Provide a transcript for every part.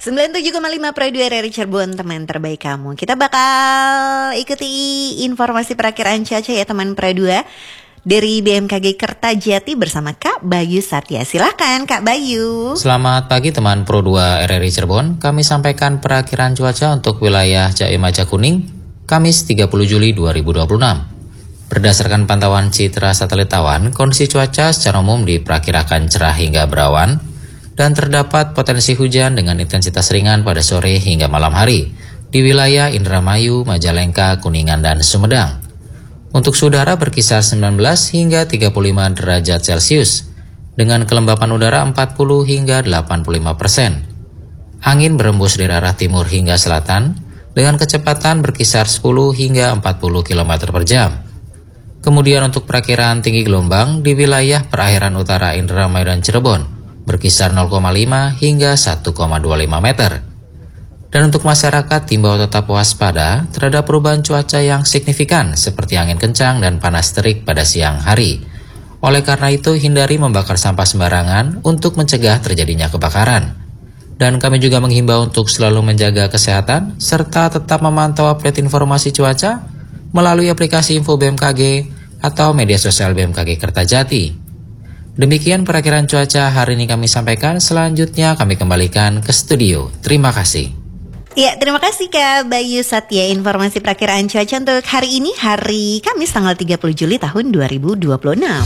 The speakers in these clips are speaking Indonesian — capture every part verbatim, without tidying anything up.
sembilan puluh tujuh koma lima Pro dua R R I Cirebon, teman terbaik kamu. Kita bakal ikuti informasi perakiraan cuaca ya teman Pro dua dari B M K G Kertajati bersama Kak Bayu Satya. Silakan Kak Bayu. Selamat pagi teman Pro dua R R I Cirebon. Kami sampaikan perakiraan cuaca untuk wilayah Jae Maja Kuning, Kamis tiga puluh Juli dua ribu dua puluh enam. Berdasarkan pantauan Citra Satelit Awan, kondisi cuaca secara umum diperkirakan cerah hingga berawan dan terdapat potensi hujan dengan intensitas ringan pada sore hingga malam hari di wilayah Indramayu, Majalengka, Kuningan, dan Sumedang. Untuk suhu udara berkisar sembilan belas hingga tiga puluh lima derajat Celcius dengan kelembapan udara empat puluh hingga delapan puluh lima persen. Angin berembus dari arah timur hingga selatan dengan kecepatan berkisar sepuluh hingga empat puluh kilometer per jam. Kemudian untuk perakiraan tinggi gelombang di wilayah perairan utara Indramayu dan Cirebon berkisar nol koma lima hingga satu koma dua lima meter. Dan untuk masyarakat diimbau tetap waspada terhadap perubahan cuaca yang signifikan seperti angin kencang dan panas terik pada siang hari. Oleh karena itu hindari membakar sampah sembarangan untuk mencegah terjadinya kebakaran. Dan kami juga menghimbau untuk selalu menjaga kesehatan serta tetap memantau update informasi cuaca melalui aplikasi Info B M K G atau media sosial B M K G Kertajati. Demikian perakiraan cuaca hari ini kami sampaikan. Selanjutnya kami kembalikan ke studio. Terima kasih. Ya, terima kasih Kak Bayu Satya. Informasi perakiraan cuaca untuk hari ini, hari Kamis tanggal tiga puluh Juli tahun dua ribu dua puluh enam.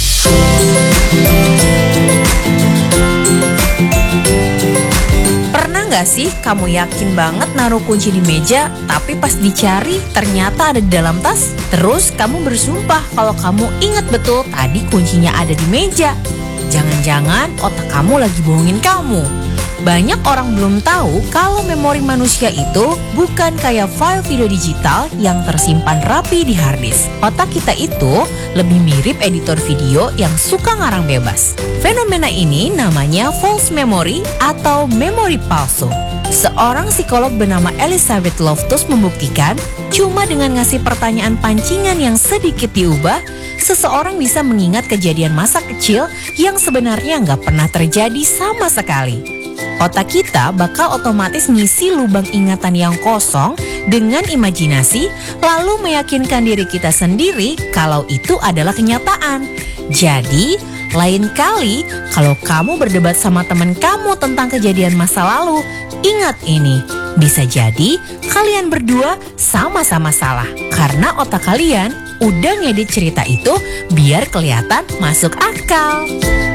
Pernah gak sih kamu yakin banget naruh kunci di meja, tapi pas dicari ternyata ada di dalam tas? Terus kamu bersumpah kalau kamu ingat betul tadi kuncinya ada di meja. Jangan-jangan otak kamu lagi bohongin kamu. Banyak orang belum tahu kalau memori manusia itu bukan kayak file video digital yang tersimpan rapi di harddisk. Otak kita itu lebih mirip editor video yang suka ngarang bebas. Fenomena ini namanya false memory atau memori palsu. Seorang psikolog bernama Elizabeth Loftus membuktikan cuma dengan ngasih pertanyaan pancingan yang sedikit diubah, seseorang bisa mengingat kejadian masa kecil yang sebenarnya nggak pernah terjadi sama sekali. Otak kita bakal otomatis ngisi lubang ingatan yang kosong dengan imajinasi, lalu meyakinkan diri kita sendiri kalau itu adalah kenyataan. Jadi, lain kali kalau kamu berdebat sama teman kamu tentang kejadian masa lalu, ingat ini, bisa jadi kalian berdua sama-sama salah karena otak kalian udah ngedit cerita itu biar kelihatan masuk akal.